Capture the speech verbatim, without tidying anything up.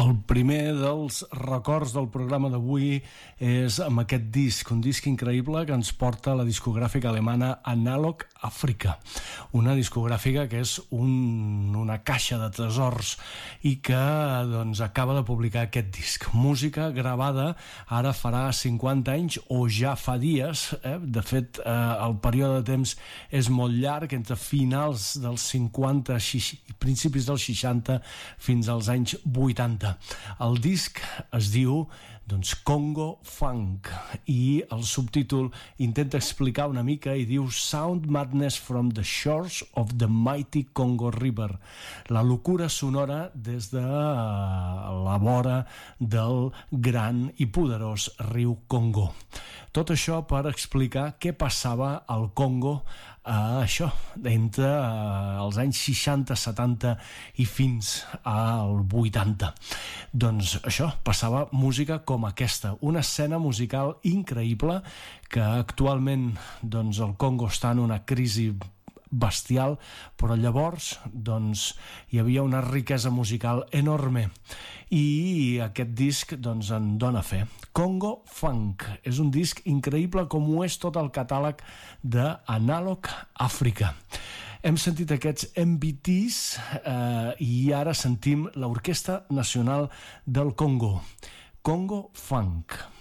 El primer dels records del programa d'avui és amb aquest disc, un disc increïble que ens porta la discogràfica alemana Analog Africa, una discogràfica que és un, una caixa de tresors i que doncs, acaba de publicar aquest disc. Música gravada ara farà cinquanta anys o ja fa dies, eh? De fet eh, el període de temps és molt llarg, entre finals dels cinquanta i principis dels seixanta fins als anys vuitanta. El disc es diu doncs, Congo Funk i el subtítol intenta explicar una mica i diu Sound Madness from the Shores of the Mighty Congo River, la locura sonora des de la vora del gran i poderós riu Congo. Tot això per explicar què passava al Congo eh, això, entre eh, els anys seixanta, setanta i fins al vuitanta. Doncs això, passava música com aquesta, una escena musical increïble que actualment doncs, el Congo està en una crisi bestial, però llavors doncs, hi havia una riquesa musical enorme i aquest disc doncs, en dona fe. Congo Funk és un disc increïble com ho és tot el catàleg d'Analog Africa. Hem sentit aquests M V Ts eh, i ara sentim l'Orquestra Nacional del Congo, Congo Funk.